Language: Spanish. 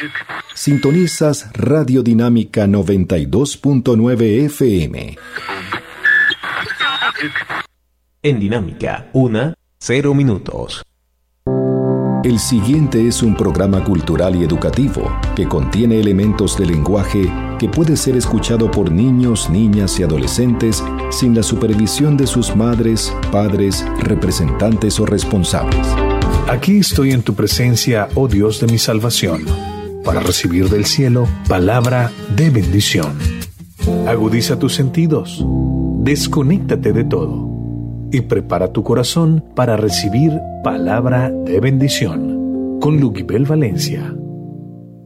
Sintonizas Radio Dinámica 92.9 FM. En Dinámica, 0 minutos. El siguiente es un programa cultural y educativo que contiene elementos de lenguaje que puede ser escuchado por niños, niñas y adolescentes sin la supervisión de sus madres, padres, representantes o responsables. Aquí estoy en tu presencia, oh Dios de mi salvación, para recibir del cielo palabra de bendición. Agudiza tus sentidos, desconéctate de todo y prepara tu corazón para recibir palabra de bendición con Luquibel Valencia.